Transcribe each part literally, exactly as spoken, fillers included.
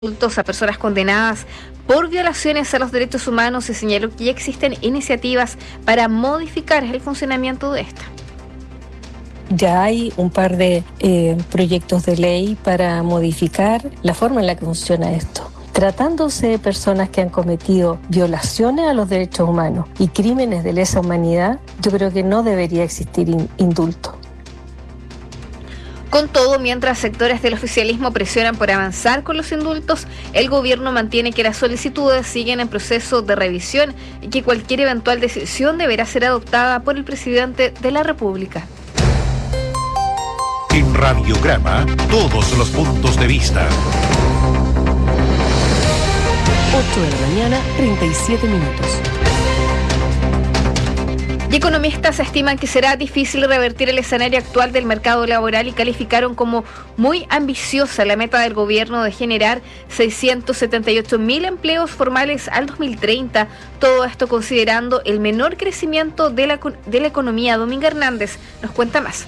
Adultos a personas condenadas por violaciones a los derechos humanos y señaló que ya existen iniciativas para modificar el funcionamiento de esta. Ya hay un par de eh, proyectos de ley para modificar la forma en la que funciona esto. Tratándose de personas que han cometido violaciones a los derechos humanos y crímenes de lesa humanidad, yo creo que no debería existir in- indulto. Con todo, mientras sectores del oficialismo presionan por avanzar con los indultos, el gobierno mantiene que las solicitudes siguen en proceso de revisión y que cualquier eventual decisión deberá ser adoptada por el presidente de la República. En Radiograma, todos los puntos de vista. ocho de la mañana, treinta y siete minutos. Y economistas estiman que será difícil revertir el escenario actual del mercado laboral y calificaron como muy ambiciosa la meta del gobierno de generar seiscientos setenta y ocho mil empleos formales al dos mil treinta. Todo esto considerando el menor crecimiento de la, de la economía. Dominga Hernández nos cuenta más.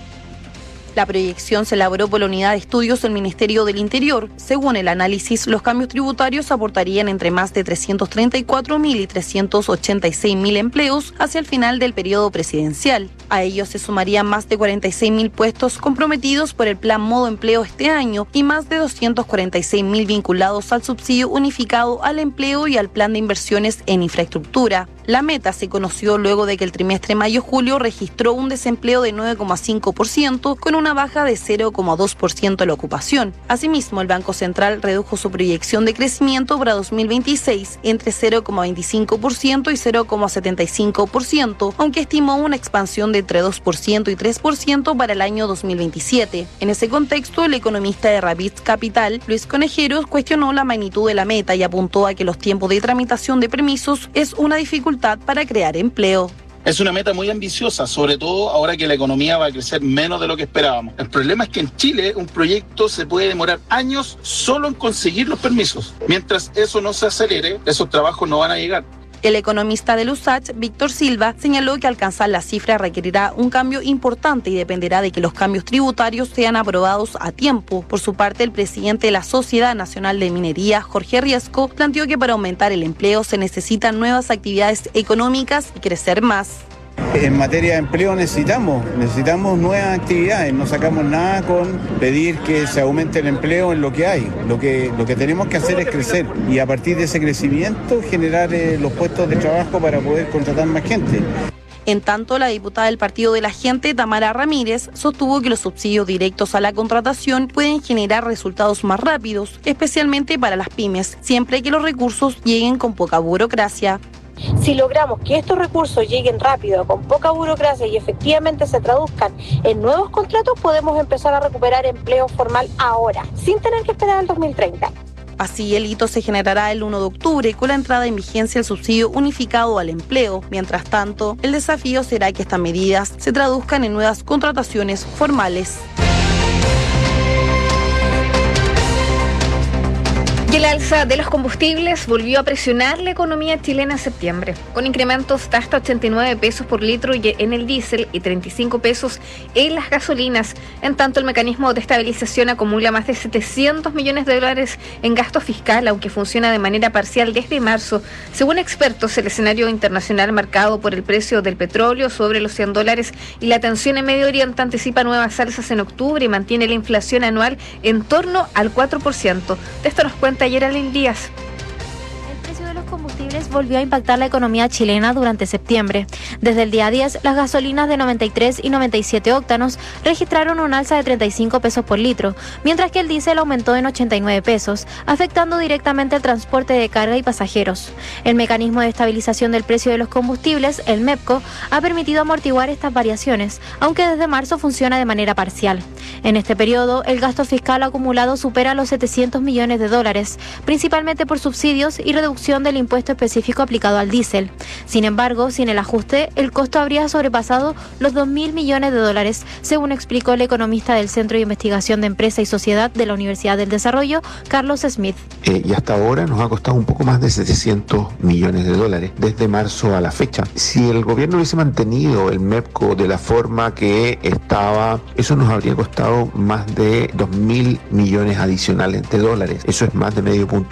La proyección se elaboró por la Unidad de Estudios del Ministerio del Interior. Según el análisis, los cambios tributarios aportarían entre más de trescientos treinta y cuatro mil y trescientos ochenta y seis mil empleos hacia el final del periodo presidencial. A ellos se sumarían más de cuarenta y seis mil puestos comprometidos por el Plan Modo Empleo este año y más de doscientos cuarenta y seis mil vinculados al subsidio unificado al empleo y al plan de inversiones en infraestructura. La meta se conoció luego de que el trimestre mayo-julio registró un desempleo de nueve coma cinco por ciento con una baja de cero coma dos por ciento en la ocupación. Asimismo, el Banco Central redujo su proyección de crecimiento para dos mil veintiséis entre cero coma veinticinco por ciento y cero coma setenta y cinco por ciento, aunque estimó una expansión de entre dos por ciento y tres por ciento para el año dos mil veintisiete. En ese contexto, el economista de Rapid Capital, Luis Conejeros, cuestionó la magnitud de la meta y apuntó a que los tiempos de tramitación de permisos es una dificultad para crear empleo. Es una meta muy ambiciosa, sobre todo ahora que la economía va a crecer menos de lo que esperábamos. El problema es que en Chile un proyecto se puede demorar años solo en conseguir los permisos. Mientras eso no se acelere, esos trabajos no van a llegar. El economista del U S A C H, Víctor Silva, señaló que alcanzar la cifra requerirá un cambio importante y dependerá de que los cambios tributarios sean aprobados a tiempo. Por su parte, el presidente de la Sociedad Nacional de Minería, Jorge Riesco, planteó que para aumentar el empleo se necesitan nuevas actividades económicas y crecer más. En materia de empleo necesitamos, necesitamos nuevas actividades, no sacamos nada con pedir que se aumente el empleo en lo que hay. Lo que, lo que tenemos que hacer es crecer y a partir de ese crecimiento generar eh, los puestos de trabajo para poder contratar más gente. En tanto, la diputada del Partido de la Gente, Tamara Ramírez, sostuvo que los subsidios directos a la contratación pueden generar resultados más rápidos, especialmente para las pymes, siempre que los recursos lleguen con poca burocracia. Si logramos que estos recursos lleguen rápido, con poca burocracia y efectivamente se traduzcan en nuevos contratos, podemos empezar a recuperar empleo formal ahora, sin tener que esperar al dos mil treinta. Así, el hito se generará el uno de octubre con la entrada en vigencia del subsidio unificado al empleo. Mientras tanto, el desafío será que estas medidas se traduzcan en nuevas contrataciones formales. Y el alza de los combustibles volvió a presionar la economía chilena en septiembre, con incrementos de hasta ochenta y nueve pesos por litro en el diésel y treinta y cinco pesos en las gasolinas. En tanto, el mecanismo de estabilización acumula más de setecientos millones de dólares en gasto fiscal, aunque funciona de manera parcial desde marzo. Según expertos, el escenario internacional marcado por el precio del petróleo sobre los cien dólares y la tensión en Medio Oriente anticipa nuevas alzas en octubre y mantiene la inflación anual en torno al cuatro por ciento. De esto nos cuenta Yeralyn Díaz. El precio de los combustibles volvió a impactar la economía chilena durante septiembre. Desde el día diez, las gasolinas de noventa y tres y noventa y siete octanos registraron un alza de treinta y cinco pesos por litro, mientras que el diésel aumentó en ochenta y nueve pesos, afectando directamente el transporte de carga y pasajeros. El mecanismo de estabilización del precio de los combustibles, el MEPCO, ha permitido amortiguar estas variaciones, aunque desde marzo funciona de manera parcial. En este periodo, el gasto fiscal acumulado supera los setecientos millones de dólares, principalmente por subsidios y reducción del del impuesto específico aplicado al diésel. Sin embargo, sin el ajuste, el costo habría sobrepasado los dos mil millones de dólares, según explicó el economista del Centro de Investigación de Empresa y Sociedad de la Universidad del Desarrollo, Carlos Smith. Eh, y hasta ahora nos ha costado un poco más de setecientos millones de dólares desde marzo a la fecha. Si el gobierno hubiese mantenido el MEPCO de la forma que estaba, eso nos habría costado más de dos mil millones adicionales de dólares. Eso es más de medio punto